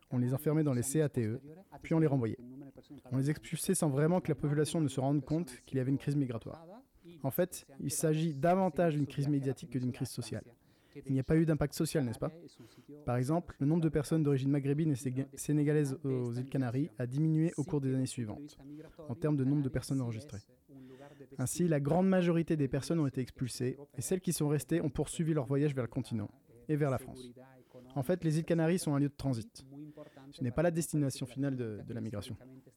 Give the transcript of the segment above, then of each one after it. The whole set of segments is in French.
On les enfermait dans les CATE, puis on les renvoyait. On les expulsait sans vraiment que la population ne se rende compte qu'il y avait une crise migratoire. En fait, il s'agit davantage d'une crise médiatique que d'une crise sociale. Il n'y a pas eu d'impact social, n'est-ce pas? Par exemple, le nombre de personnes d'origine maghrébine et sénégalaise aux îles Canaries a diminué au cours des années suivantes, en termes de nombre de personnes enregistrées. Ainsi, la grande majorité des personnes ont été expulsées, et celles qui sont restées ont poursuivi leur voyage vers le continent et vers la France. En fait, les îles Canaries sont un lieu de transit. Ce n'est pas la destination finale de la migration.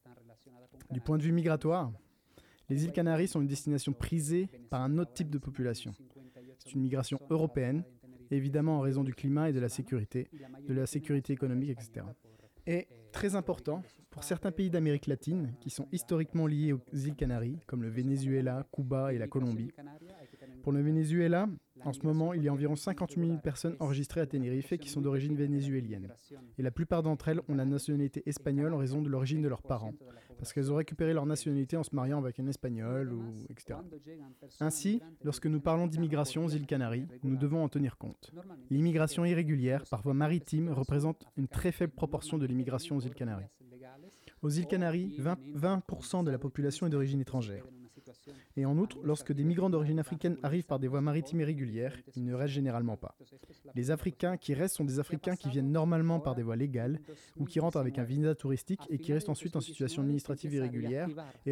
Du point de vue migratoire, les îles Canaries sont une destination prisée par un autre type de population. C'est une migration européenne, évidemment en raison du climat et de la sécurité économique, etc. Et, très important, pour certains pays d'Amérique latine qui sont historiquement liés aux îles Canaries, comme le Venezuela, Cuba et la Colombie. Pour le Venezuela, en ce moment, il y a environ 50 000 personnes enregistrées à Tenerife qui sont d'origine vénézuélienne. Et la plupart d'entre elles ont la nationalité espagnole en raison de l'origine de leurs parents, parce qu'elles ont récupéré leur nationalité en se mariant avec un espagnol, etc. Ainsi, lorsque nous parlons d'immigration aux îles Canaries, nous devons en tenir compte. L'immigration irrégulière, par voie maritime, représente une très faible proportion de l'immigration aux îles Canaries. Aux îles Canaries, 20% de la population est d'origine étrangère. Et en outre, lorsque des migrants d'origine africaine arrivent par des voies maritimes irrégulières, ils ne restent généralement pas. Les Africains qui restent sont des Africains qui viennent normalement par des voies légales ou qui rentrent avec un visa touristique et qui restent ensuite en situation administrative irrégulière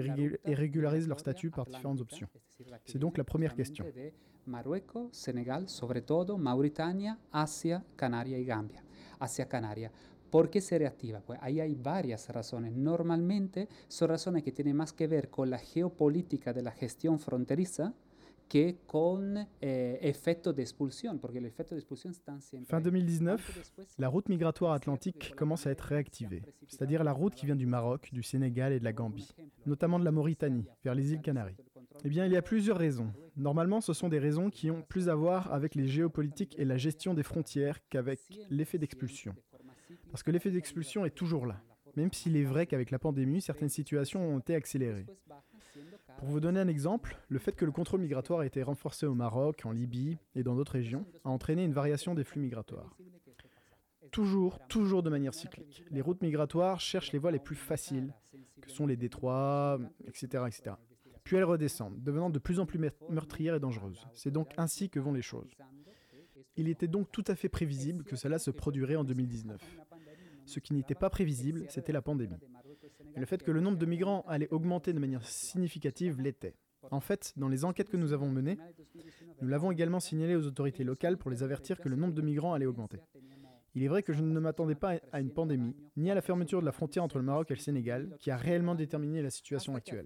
et régularisent leur statut par différentes options. C'est donc la première question. Marruecos, Sénégal, sobre todo Mauritania, Asia, Canaria y Gambia. Asia Canaria. ¿Por qué se reactiva? Pues ahí hay varias razones. Normalmente son razones que tienen más que ver con la geopolítica de la gestión fronteriza que con efectos de expulsión, porque los efectos de expulsión están siempre... Fin 2019, la route migratoire atlantique commence à être réactivée, c'est-à-dire la route qui vient du Maroc, du Sénégal et de la Gambie, notamment de la Mauritanie, vers les îles Canaries. Eh bien, il y a plusieurs raisons. Normalement, ce sont des raisons qui ont plus à voir avec les géopolitiques et la gestion des frontières qu'avec l'effet d'expulsion. Parce que l'effet d'expulsion est toujours là, même s'il est vrai qu'avec la pandémie, certaines situations ont été accélérées. Pour vous donner un exemple, le fait que le contrôle migratoire a été renforcé au Maroc, en Libye et dans d'autres régions a entraîné une variation des flux migratoires. Toujours de manière cyclique. Les routes migratoires cherchent les voies les plus faciles, que sont les détroits, etc., etc. Puis elles redescendent, devenant de plus en plus meurtrières et dangereuses. C'est donc ainsi que vont les choses. Il était donc tout à fait prévisible que cela se produirait en 2019. Ce qui n'était pas prévisible, c'était la pandémie. Et le fait que le nombre de migrants allait augmenter de manière significative l'était. En fait, dans les enquêtes que nous avons menées, nous l'avons également signalé aux autorités locales pour les avertir que le nombre de migrants allait augmenter. Il est vrai que je ne m'attendais pas à une pandémie, ni à la fermeture de la frontière entre le Maroc et le Sénégal, qui a réellement déterminé la situation actuelle.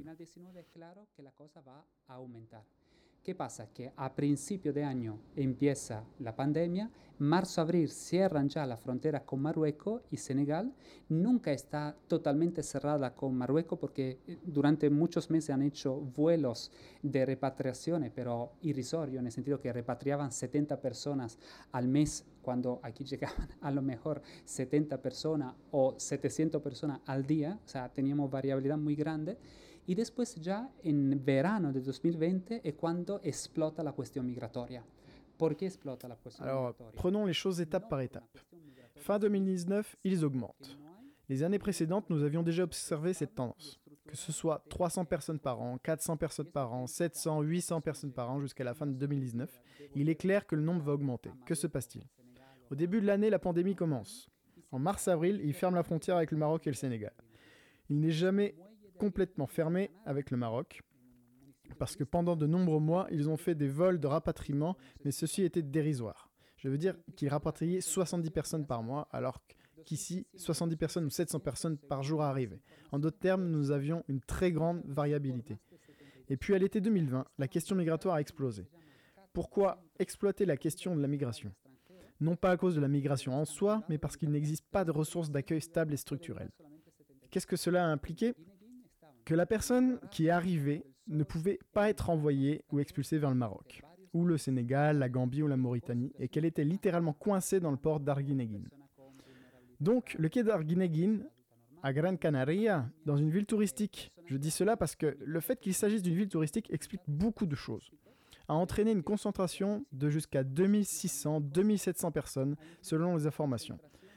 ¿Qué pasa? Que a principio de año empieza la pandemia, marzo-abril cierran ya la frontera con Marruecos y Senegal. Nunca está totalmente cerrada con Marruecos porque durante muchos meses han hecho vuelos de repatriaciones, pero irrisorios, en el sentido que repatriaban 70 personas al mes, cuando aquí llegaban a lo mejor 70 personas o 700 personas al día, o sea, teníamos variabilidad muy grande. Y después ya en verano de 2020 es cuando explota la cuestión migratoria. ¿Por qué explota la cuestión migratoria? Prenons les choses étape par étape. Fin 2019, ils augmentent. Les années précédentes, nous avions déjà observé cette tendance. Que ce soit 300 personnes par an, 400 personnes par an, 700, 800 personnes par an jusqu'à la fin de 2019, il est clair que le nombre va augmenter. Que se passe-t-il? Au début de l'année, la pandémie commence. En mars-avril, ils ferment la frontière avec le Maroc et le Sénégal. Il n'est jamais complètement fermé avec le Maroc, parce que pendant de nombreux mois, ils ont fait des vols de rapatriement, mais ceci était dérisoire. Je veux dire qu'ils rapatriaient 70 personnes par mois, alors qu'ici, 70 personnes ou 700 personnes par jour arrivaient. En d'autres termes, nous avions une très grande variabilité. Et puis à l'été 2020, la question migratoire a explosé. Pourquoi exploiter la question de la migration? Non pas à cause de la migration en soi, mais parce qu'il n'existe pas de ressources d'accueil stables et structurelles. Qu'est-ce que cela a impliqué? Que la personne qui est arrivée ne pouvait pas être envoyée ou expulsée vers le Maroc, ou le Sénégal, la Gambie ou la Mauritanie, et qu'elle était littéralement coincée dans le port d'Arguinéguín. Donc, le quai d'Arguinéguín, à Gran Canaria, dans une ville touristique, je dis cela parce que le fait qu'il s'agisse d'une ville touristique explique beaucoup de choses, a entraîné une concentration de jusqu'à 2600-2700 personnes, selon les informations.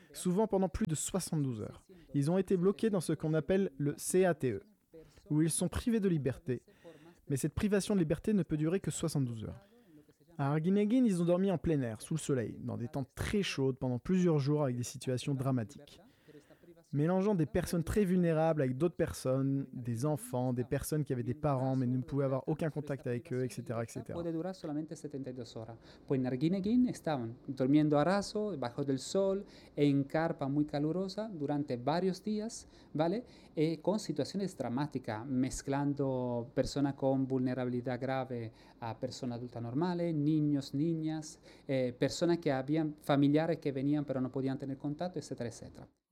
souvent pendant plus de 72 heures. Ils ont été bloqués dans ce qu'on appelle le CATE, où ils sont privés de liberté, mais cette privation de liberté ne peut durer que 72 heures. À Arguineguín, ils ont dormi en plein air, sous le soleil, dans des tentes très chaudes pendant plusieurs jours avec des situations dramatiques. Mélangeant des personnes très vulnérables avec d'autres personnes, des enfants, des personnes qui avaient des parents mais ne pouvaient avoir aucun contact avec eux, etc. etc. Puede durar solamente 72 horas. Pues en Arguineguín estaban durmiendo a raso, bajo del sol, en carpa muy calurosa durante varios días, ¿vale? Con situaciones dramáticas, mezclando personas con vulnerabilidad grave a personas adultas normales, niños, niñas, personas que habían familiares que venían pero no podían tener contacto, etcétera, etcétera.